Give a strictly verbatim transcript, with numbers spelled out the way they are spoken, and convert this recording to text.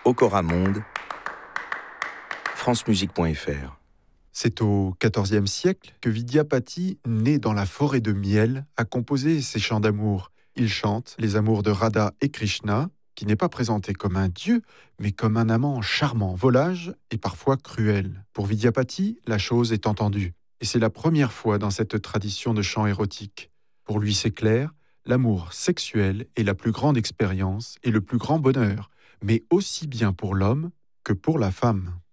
Ocoramonde, francemusique point f r. C'est au quatorzième siècle que Vidyapati, né dans la forêt de miel, a composé ses chants d'amour. Il chante les amours de Radha et Krishna, qui n'est pas présenté comme un dieu, mais comme un amant charmant, volage et parfois cruel. Pour Vidyapati, la chose est entendue, et c'est la première fois dans cette tradition de chant érotique. Pour lui, c'est clair, l'amour sexuel est la plus grande expérience et le plus grand bonheur, mais aussi bien pour l'homme que pour la femme.